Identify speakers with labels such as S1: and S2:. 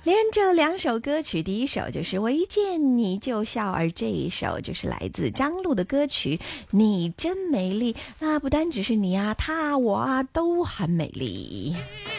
S1: 连着两首歌曲，第一首就是我一见你就笑，而这一首就是来自张璐的歌曲你真美丽。那不单只是你啊，他我啊都很美丽。